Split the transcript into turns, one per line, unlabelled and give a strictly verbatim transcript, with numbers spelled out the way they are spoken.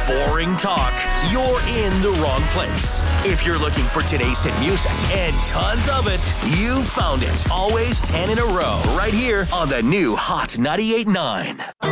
boring talk, you're in the wrong place. If you're looking for today's hit music and tons of it, you found it. Always ten in a row right here on the new Hot ninety-eight point nine.